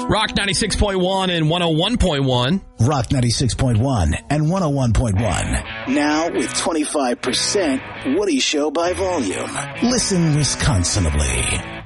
Rock 96.1 and 101.1. Rock 96.1 and 101.1. Now with 25% Woody Show by volume. Listen Wisconsinably.